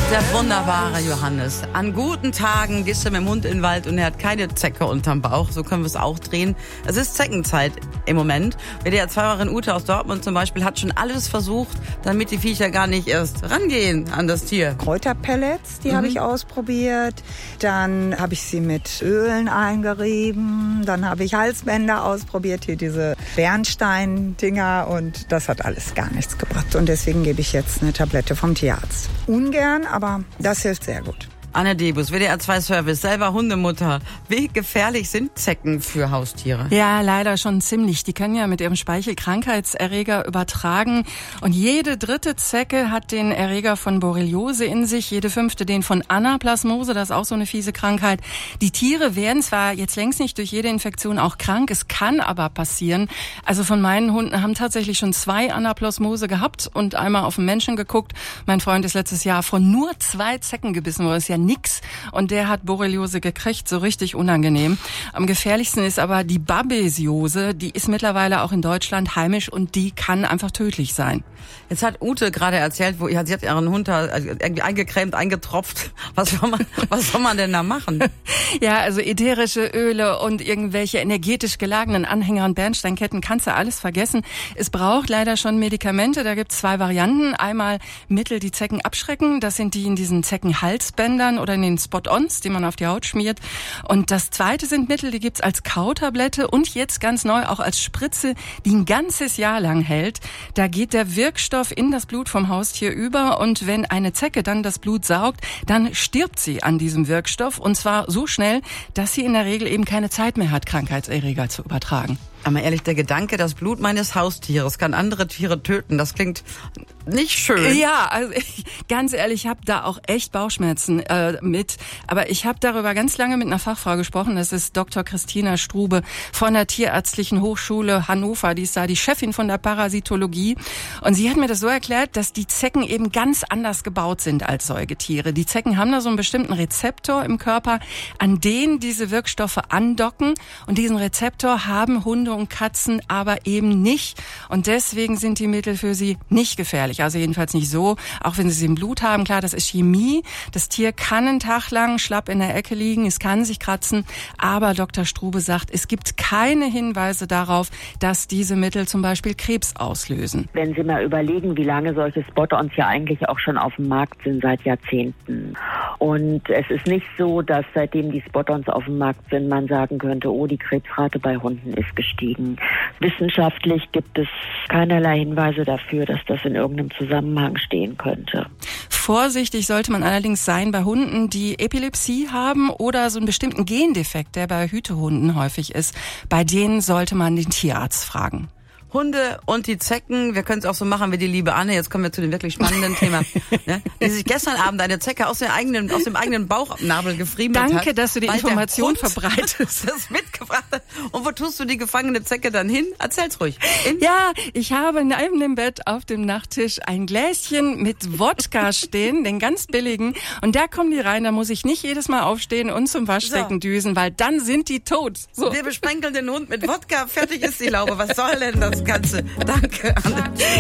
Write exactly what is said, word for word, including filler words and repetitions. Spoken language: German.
Der wunderbare Johannes. An guten Tagen gehst du mit dem Hund in den Wald und er hat keine Zecke unterm Bauch. So können wir es auch drehen. Es ist Zeckenzeit im Moment. W D R zwei-Warin Ute aus Dortmund zum Beispiel hat schon alles versucht, damit die Viecher gar nicht erst rangehen an das Tier. Kräuterpellets, die Mhm. habe ich ausprobiert. Dann habe ich sie mit Ölen eingerieben. Dann habe ich Halsbänder ausprobiert, hier diese Bernstein-Dinger. Und das hat alles gar nichts gebracht. Und deswegen gebe ich jetzt eine Tablette vom Tierarzt. Ungern, aber das hilft sehr gut. Anne Debus, W D R zwei Service, selber Hundemutter. Wie gefährlich sind Zecken für Haustiere? Ja, leider schon ziemlich. Die können ja mit ihrem Speichel Krankheitserreger übertragen. Und jede dritte Zecke hat den Erreger von Borreliose in sich, jede fünfte den von Anaplasmose, das ist auch so eine fiese Krankheit. Die Tiere werden zwar jetzt längst nicht durch jede Infektion auch krank, es kann aber passieren. Also von meinen Hunden haben tatsächlich schon zwei Anaplasmose gehabt und einmal auf den Menschen geguckt. Mein Freund ist letztes Jahr von nur zwei Zecken gebissen worden, ist ja nix. Und der hat Borreliose gekriegt, so richtig unangenehm. Am gefährlichsten ist aber die Babesiose. Die ist mittlerweile auch in Deutschland heimisch und die kann einfach tödlich sein. Jetzt hat Ute gerade erzählt, wo sie hat ihren Hund da irgendwie eingecremt, eingetropft. Was soll man, was soll man denn da machen? Ja, also ätherische Öle und irgendwelche energetisch gelagenen Anhänger und Bernsteinketten kannst du alles vergessen. Es braucht leider schon Medikamente. Da gibt es zwei Varianten. Einmal Mittel, die Zecken abschrecken. Das sind die in diesen Zeckenhalsbändern oder in den Spot-ons, die man auf die Haut schmiert. Und das zweite sind Mittel, die gibt's als Kautablette und jetzt ganz neu auch als Spritze, die ein ganzes Jahr lang hält. Da geht der Wirkstoff in das Blut vom Haustier über und wenn eine Zecke dann das Blut saugt, dann stirbt sie an diesem Wirkstoff und zwar so schnell, dass sie in der Regel eben keine Zeit mehr hat, Krankheitserreger zu übertragen. Aber ehrlich, der Gedanke, das Blut meines Haustieres kann andere Tiere töten, das klingt nicht schön. Ja, also ich, ganz ehrlich, ich habe da auch echt Bauchschmerzen äh, mit. Aber ich habe darüber ganz lange mit einer Fachfrau gesprochen. Das ist Doktor Christina Strube von der Tierärztlichen Hochschule Hannover. Die ist da die Chefin von der Parasitologie. Und sie hat mir das so erklärt, dass die Zecken eben ganz anders gebaut sind als Säugetiere. Die Zecken haben da so einen bestimmten Rezeptor im Körper, an den diese Wirkstoffe andocken. Und diesen Rezeptor haben Hunde und Katzen aber eben nicht. Und deswegen sind die Mittel für sie nicht gefährlich. Also jedenfalls nicht so, auch wenn sie sie im Blut haben. Klar, das ist Chemie. Das Tier kann einen Tag lang schlapp in der Ecke liegen, es kann sich kratzen. Aber Doktor Strube sagt, es gibt keine Hinweise darauf, dass diese Mittel zum Beispiel Krebs auslösen. Wenn Sie mal überlegen, wie lange solche Spot-ons ja eigentlich auch schon auf dem Markt sind, seit Jahrzehnten. Und es ist nicht so, dass seitdem die Spot-ons auf dem Markt sind, man sagen könnte, oh, die Krebsrate bei Hunden ist gestiegen. Wissenschaftlich gibt es keinerlei Hinweise dafür, dass das in irgendeinem Zusammenhang stehen könnte. Vorsichtig sollte man allerdings sein bei Hunden, die Epilepsie haben oder so einen bestimmten Gendefekt, der bei Hütehunden häufig ist. Bei denen sollte man den Tierarzt fragen. Hunde und die Zecken, wir können es auch so machen wie die liebe Anne, jetzt kommen wir zu dem wirklich spannenden Thema, ne? Die sich gestern Abend eine Zecke aus, der eigenen, aus dem eigenen Bauchnabel gefriemelt hat. Danke, dass du die Information der Hund verbreitest. das mitgebracht hat. Und wo tust du die gefangene Zecke dann hin? Erzähl's ruhig. In? Ja, ich habe neben dem Bett auf dem Nachttisch ein Gläschen mit Wodka stehen, den ganz billigen. Und da kommen die rein, da muss ich nicht jedes Mal aufstehen und zum Waschbecken so. düsen, weil dann sind die tot. So. Wir besprenkeln den Hund mit Wodka, fertig ist die Laube. Was soll denn das Ganze? Danke, Anne.